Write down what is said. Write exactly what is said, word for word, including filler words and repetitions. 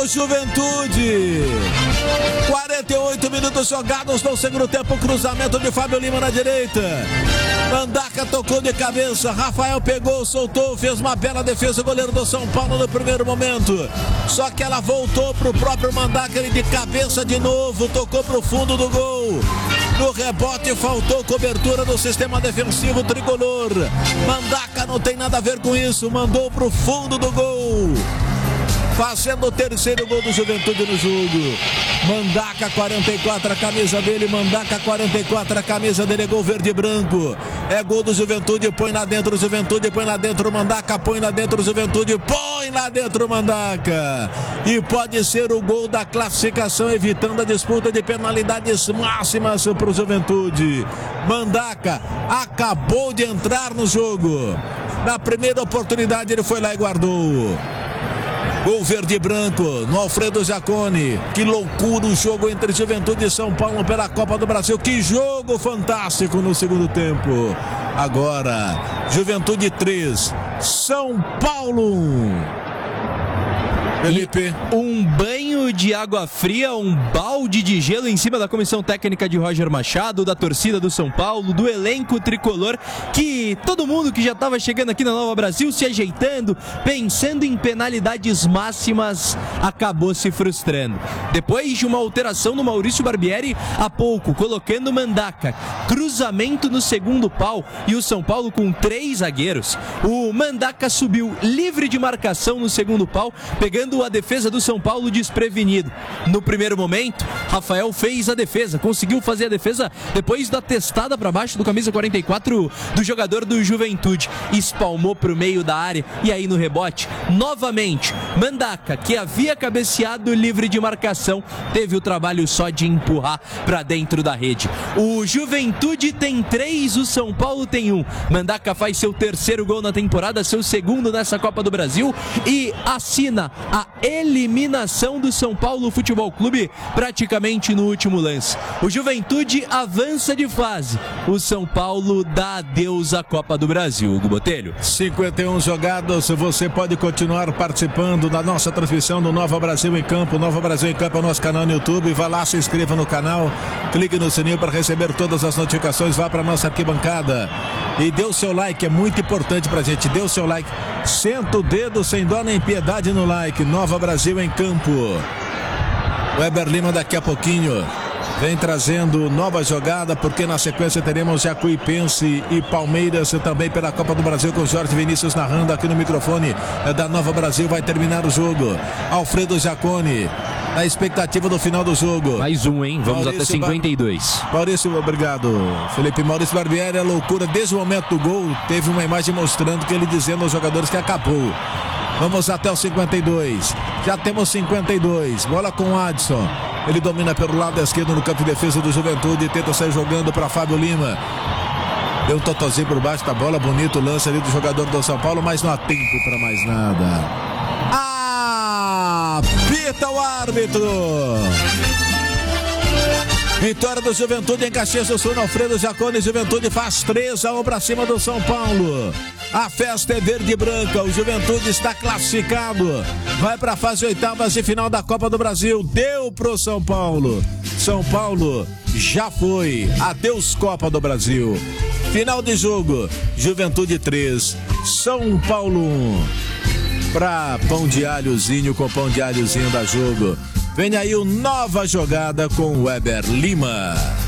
do Juventude. quarenta e oito minutos jogados no segundo tempo. Cruzamento de Fábio Lima na direita. Mandaca tocou de cabeça. Rafael pegou, soltou, fez uma bela defesa. O goleiro do São Paulo no primeiro momento. Só que ela voltou pro próprio Mandaca. Ele de cabeça de novo. Tocou pro fundo do gol. No rebote faltou cobertura do sistema defensivo tricolor. Mandaca não tem nada a ver com isso. Mandou pro fundo do gol. Fazendo o terceiro gol do Juventude no jogo. Mandaca quarenta e quatro, a camisa dele. Mandaca quarenta e quatro, a camisa dele é gol verde e branco. É gol do Juventude, põe lá dentro Juventude, põe lá dentro Mandaca, põe lá dentro Juventude, põe lá dentro Mandaca. E pode ser o gol da classificação, evitando a disputa de penalidades máximas para o Juventude. Mandaca acabou de entrar no jogo. Na primeira oportunidade ele foi lá e guardou. Gol verde e branco no Alfredo Jaconi. Que loucura o jogo entre Juventude e São Paulo pela Copa do Brasil. Que jogo fantástico no segundo tempo. Agora, Juventude três, São Paulo um. Felipe. Um banho de água fria, um balde de gelo em cima da comissão técnica de Roger Machado, da torcida do São Paulo, do elenco tricolor, que todo mundo que já estava chegando aqui na Nova Brasil se ajeitando, pensando em penalidades máximas, acabou se frustrando. Depois de uma alteração no Maurício Barbieri, há pouco, colocando Mandaca, cruzamento no segundo pau e o São Paulo com três zagueiros. O Mandaca subiu livre de marcação no segundo pau, pegando a defesa do São Paulo desprevenido. No primeiro momento, Rafael fez a defesa, conseguiu fazer a defesa depois da testada para baixo do camisa quarenta e quatro do jogador do Juventude. Espalmou para o meio da área e aí no rebote, novamente, Mandaca, que havia cabeceado livre de marcação, teve o trabalho só de empurrar para dentro da rede. O Juventude tem três, o São Paulo tem um. Mandaca faz seu terceiro gol na temporada, seu segundo nessa Copa do Brasil e assina a eliminação do São Paulo Futebol Clube praticamente no último lance. O Juventude avança de fase. O São Paulo dá adeus à Copa do Brasil. Hugo Botelho. cinquenta e um jogados. Você pode continuar participando da nossa transmissão do Nova Brasil em Campo. Nova Brasil em Campo é o nosso canal no YouTube. Vá lá, se inscreva no canal. Clique no sininho para receber todas as notificações. Vá para a nossa arquibancada. E dê o seu like, é muito importante pra gente. Dê o seu like. Senta o dedo sem dó nem piedade no like. Nova Brasil em Campo. Weber Lima daqui a pouquinho vem trazendo nova jogada, porque na sequência teremos Jacuipense e Palmeiras também pela Copa do Brasil, com Jorge Vinícius narrando aqui no microfone da Nova Brasil. Vai terminar o jogo. Alfredo Jaconi na expectativa do final do jogo. Mais um, hein? Vamos Maurício até cinquenta e dois. Bar... Maurício, obrigado, Felipe. Maurício Barbieri, a loucura desde o momento do gol. Teve uma imagem mostrando que ele dizendo aos jogadores que acabou. Vamos até o cinquenta e dois. Já temos cinquenta e dois. Bola com o Adson. Ele domina pelo lado esquerdo no campo de defesa do Juventude. Tenta sair jogando para Fábio Lima. Deu um totozinho por baixo da bola. Bonito lance ali do jogador do São Paulo, mas não há tempo para mais nada. Apita o árbitro. Vitória do Juventude em Caxias do Sul, no Alfredo Jaconi. Juventude faz três a um para cima do São Paulo. A festa é verde e branca. O Juventude está classificado. Vai para a fase oitavas de final da Copa do Brasil. Deu pro São Paulo. São Paulo já foi. Adeus Copa do Brasil. Final de jogo. Juventude três, São Paulo um. Para pão de alhozinho com pão de alhozinho da jogo. Vem aí o Nova Jogada com Weber Lima.